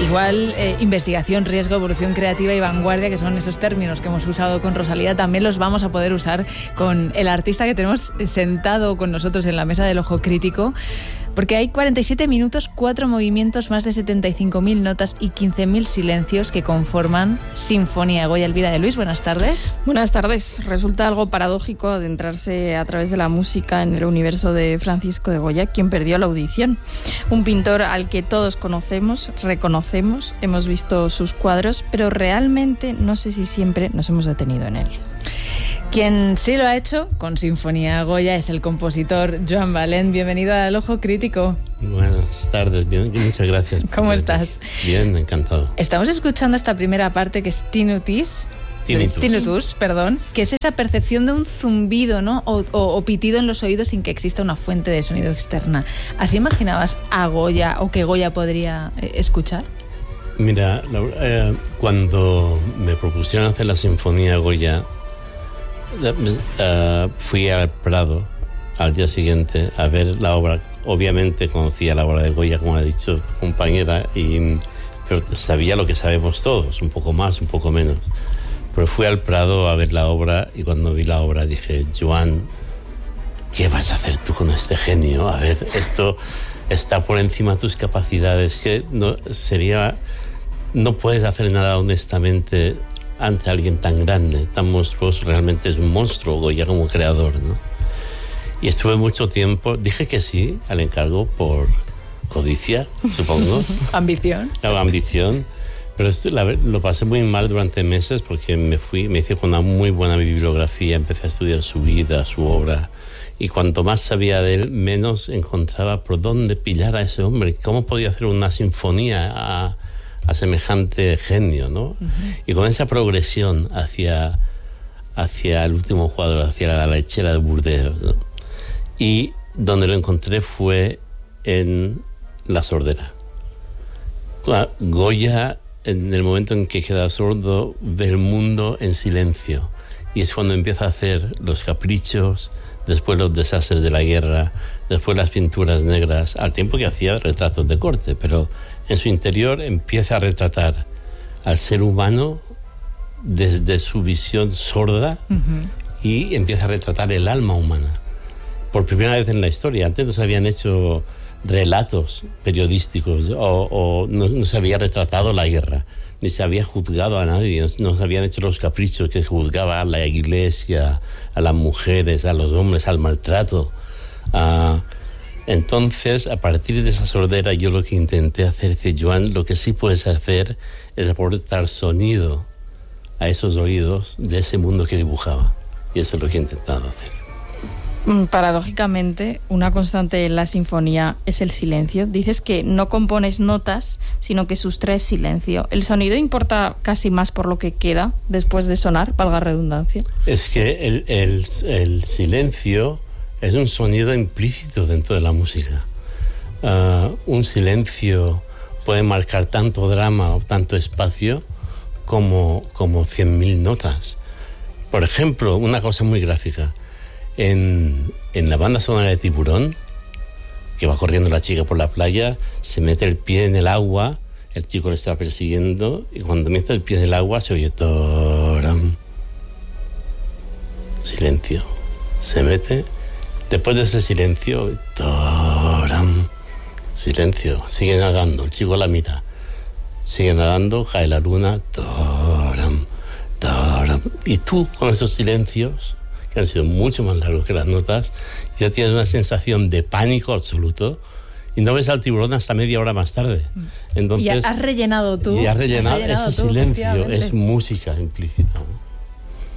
Igual investigación, riesgo, evolución creativa y vanguardia, que son esos términos que hemos usado con Rosalía, también los vamos a poder usar con el artista que tenemos sentado con nosotros en la mesa del Ojo Crítico, porque hay 47 minutos, 4 movimientos, más de 75.000 notas y 15.000 silencios que conforman Sinfonía Goya. Elvira de Luis, buenas tardes. Buenas tardes. Resulta algo paradójico adentrarse a través de la música en el universo de Francisco de Goya, quien perdió la audición. Un pintor al que todos conocemos, reconocemos, hemos visto sus cuadros, pero realmente no sé si siempre nos hemos detenido en él. Quien sí lo ha hecho con Sinfonía Goya es el compositor Joan Valent. Bienvenido al Ojo Crítico. Buenas tardes, bien, muchas gracias. ¿Cómo estás? Bien, encantado. Estamos escuchando esta primera parte que es tinnitus, que es esa percepción de un zumbido, ¿no? o pitido en los oídos sin que exista una fuente de sonido externa. ¿Así imaginabas a Goya o que Goya podría escuchar? Mira, cuando me propusieron hacer la Sinfonía Goya, fui al Prado al día siguiente a ver la obra. Obviamente conocía la obra de Goya, como ha dicho tu compañera, pero sabía lo que sabemos todos, un poco más, un poco menos. Pero fui al Prado a ver la obra y cuando vi la obra dije, Joan, ¿qué vas a hacer tú con este genio? A ver, esto está por encima de tus capacidades, que no puedes hacer nada honestamente ante alguien tan grande, tan monstruoso. Realmente es un monstruo Goya como creador, ¿no? Y estuve mucho tiempo, dije que sí al encargo por codicia, supongo. Ambición. La ambición. Pero lo pasé muy mal durante meses porque me hice con una muy buena bibliografía, empecé a estudiar su vida, su obra, y cuanto más sabía de él, menos encontraba por dónde pillar a ese hombre. ¿Cómo podía hacer una sinfonía a semejante genio, ¿no? Uh-huh. Y con esa progresión hacia el último cuadro, hacia la lechera de Burdeos, ¿no? Y donde lo encontré fue en La sordera. Goya, en el momento en que queda sordo, ve el mundo en silencio, y es cuando empieza a hacer los caprichos, después los desastres de la guerra, después las pinturas negras, al tiempo que hacía retratos de corte, pero en su interior empieza a retratar al ser humano desde su visión sorda. Uh-huh. Y empieza a retratar el alma humana. Por primera vez en la historia. Antes no se habían hecho relatos periodísticos o no se había retratado la guerra, ni se había juzgado a nadie, no se habían hecho los caprichos que juzgaba a la iglesia, a las mujeres, a los hombres, al maltrato. Entonces, a partir de esa sordera, yo lo que intenté hacer, dice Joan, lo que sí puedes hacer es aportar sonido a esos oídos de ese mundo que dibujaba. Y eso es lo que he intentado hacer. Paradójicamente, una constante en la sinfonía es el silencio. Dices que no compones notas, sino que sustraes silencio. ¿El sonido importa casi más por lo que queda después de sonar, valga redundancia? Es que el silencio es un sonido implícito dentro de la música. Un silencio puede marcar tanto drama o tanto espacio como 100.000 notas. Por ejemplo, una cosa muy gráfica. En la banda sonora de Tiburón, que va corriendo la chica por la playa, se mete el pie en el agua, el chico le está persiguiendo, y cuando mete el pie en el agua se oye toram. Silencio. Se mete. Después de ese silencio, toram. Silencio. Sigue nadando. El chico la mira. Sigue nadando, cae la luna, toram, toram. Y tú, con esos silencios, que han sido mucho más largos que las notas, ya tienes una sensación de pánico absoluto y no ves al tiburón hasta media hora más tarde. Entonces, y has rellenado tú. Y has rellenado ese silencio, es música implícita.